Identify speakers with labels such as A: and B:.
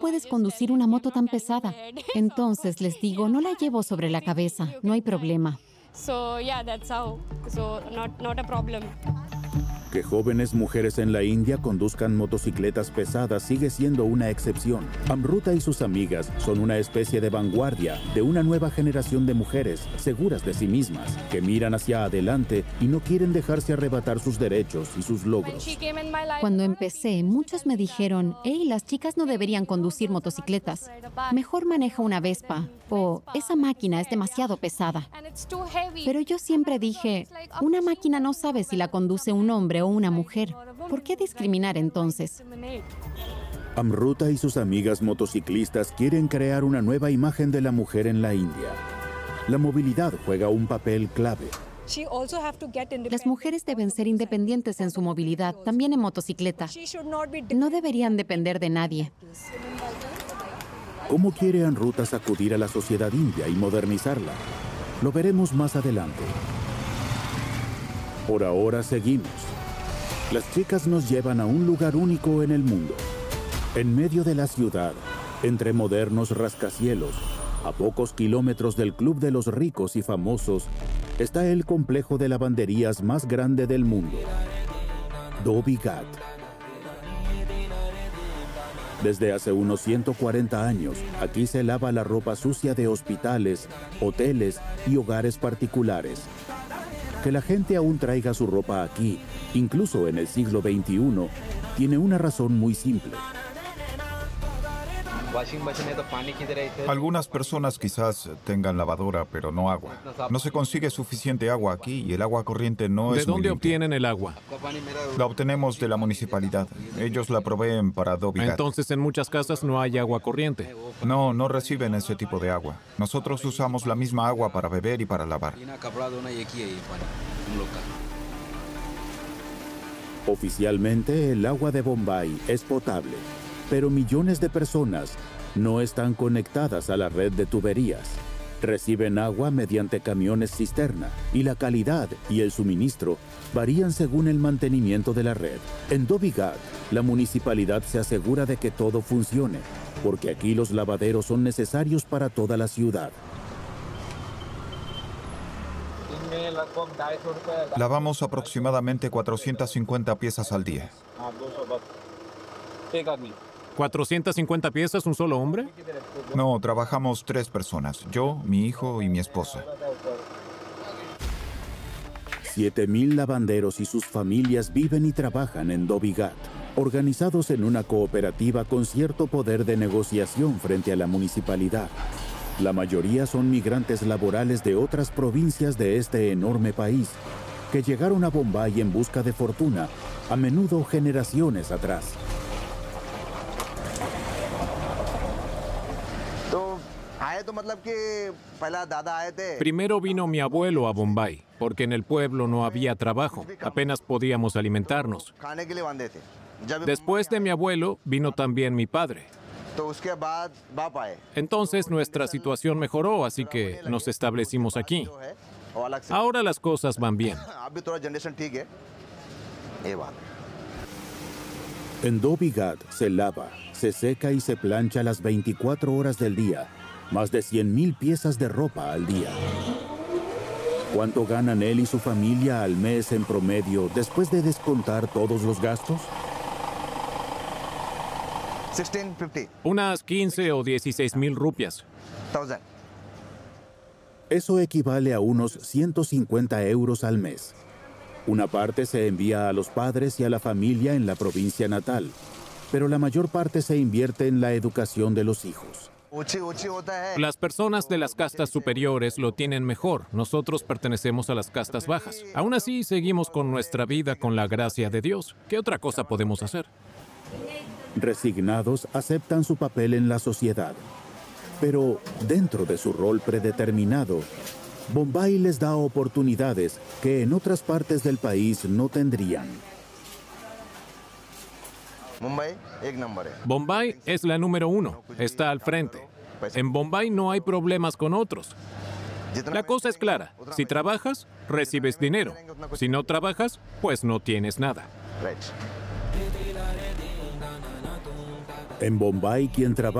A: puedes conducir una moto tan pesada? Entonces les digo, no la llevo sobre la cabeza, no hay problema.
B: So yeah, that's how. So not a problem.
C: Que jóvenes mujeres en la India conduzcan motocicletas pesadas sigue siendo una excepción. Amruta y sus amigas son una especie de vanguardia de una nueva generación de mujeres seguras de sí mismas, que miran hacia adelante y no quieren dejarse arrebatar sus derechos y sus logros.
A: Cuando empecé, muchos me dijeron, hey, las chicas no deberían conducir motocicletas. Mejor maneja una Vespa, o esa máquina es demasiado pesada. Pero yo siempre dije, una máquina no sabe si la conduce un hombre o una mujer. ¿Por qué discriminar entonces?
C: Amruta y sus amigas motociclistas quieren crear una nueva imagen de la mujer en la India. La movilidad juega un papel clave.
A: Las mujeres deben ser independientes en su movilidad, también en motocicleta. No deberían depender de nadie.
C: ¿Cómo quiere Amruta sacudir a la sociedad india y modernizarla? Lo veremos más adelante. Por ahora seguimos. Las chicas nos llevan a un lugar único en el mundo. En medio de la ciudad, entre modernos rascacielos, a pocos kilómetros del Club de los Ricos y Famosos, está el complejo de lavanderías más grande del mundo, Dhobi Ghat. Desde hace unos 140 años, aquí se lava la ropa sucia de hospitales, hoteles y hogares particulares. Que la gente aún traiga su ropa aquí, incluso en el siglo XXI, tiene una razón muy simple.
D: Algunas personas quizás tengan lavadora, pero no agua. No se consigue suficiente agua aquí y el agua corriente no es
E: ¿De
D: muy
E: dónde
D: limpia.
E: obtienen el agua?
D: La obtenemos de la municipalidad. Ellos la proveen para Dhobi Ghat.
E: Entonces en muchas casas no hay agua corriente.
D: No, no reciben ese tipo de agua. Nosotros usamos la misma agua para beber y para lavar.
C: Oficialmente, el agua de Bombay es potable, pero millones de personas no están conectadas a la red de tuberías. Reciben agua mediante camiones cisterna y la calidad y el suministro varían según el mantenimiento de la red. En Dhobi Ghat, la municipalidad se asegura de que todo funcione, porque aquí los lavaderos son necesarios para toda la ciudad.
D: Lavamos aproximadamente 450 piezas al día.
E: 450 piezas, ¿un solo hombre?
D: No, trabajamos 3 personas. Yo, mi hijo y mi esposa.
C: 7,000 lavanderos y sus familias viven y trabajan en Dhobi Ghat, organizados en una cooperativa con cierto poder de negociación frente a la municipalidad. La mayoría son migrantes laborales de otras provincias de este enorme país, que llegaron a Bombay en busca de fortuna, a menudo generaciones atrás.
E: Primero vino mi abuelo a Bombay, porque en el pueblo no había trabajo, apenas podíamos alimentarnos. Después de mi abuelo, vino también mi padre. Entonces nuestra situación mejoró, así que nos establecimos aquí. Ahora las cosas van bien.
C: En Dhobi Ghat se lava, se seca y se plancha las 24 horas del día, más de 100,000 piezas de ropa al día. ¿Cuánto ganan él y su familia al mes en promedio después de descontar todos los gastos?
E: Unas 15 o 16 mil rupias.
C: Eso equivale a unos 150 euros al mes. Una parte se envía a los padres y a la familia en la provincia natal, pero la mayor parte se invierte en la educación de los hijos.
E: Las personas de las castas superiores lo tienen mejor. Nosotros pertenecemos a las castas bajas. Aún así, seguimos con nuestra vida con la gracia de Dios. ¿Qué otra cosa podemos hacer?
C: Resignados, aceptan su papel en la sociedad. Pero dentro de su rol predeterminado, Bombay les da oportunidades que en otras partes del país no tendrían.
E: Bombay es la número 1. Está al frente. En Bombay no hay problemas con otros. La cosa es clara. Si trabajas, recibes dinero. Si no trabajas, pues no tienes nada.
C: En Bombay, quien trabaja